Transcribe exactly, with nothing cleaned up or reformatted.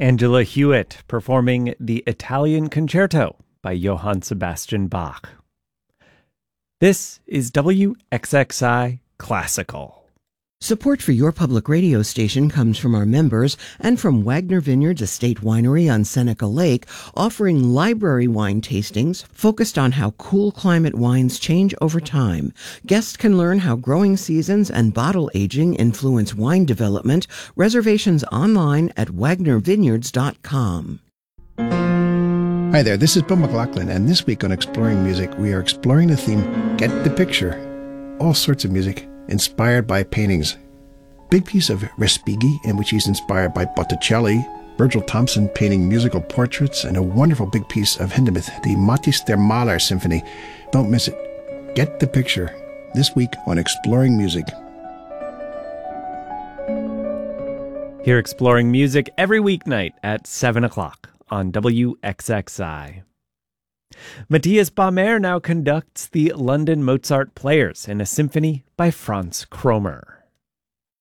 Angela Hewitt performing the Italian Concerto by Johann Sebastian Bach. This is W X X I Classical. Support for your public radio station comes from our members and from Wagner Vineyards Estate Winery on Seneca Lake, offering library wine tastings focused on how cool climate wines change over time. Guests can learn how growing seasons and bottle aging influence wine development. Reservations online at wagner vineyards dot com. Hi there, this is Bill McLaughlin, and this week on Exploring Music, we are exploring the theme, Get the Picture. All sorts of music inspired by paintings. Big piece of Respighi, in which he's inspired by Botticelli, Virgil Thompson painting musical portraits, and a wonderful big piece of Hindemith, the Matthäus der Maler Symphony. Don't miss it. Get the Picture, this week on Exploring Music. Hear Exploring Music every weeknight at seven o'clock on W X X I. Matthias Baumer now conducts the London Mozart Players in a symphony by Franz Kromer.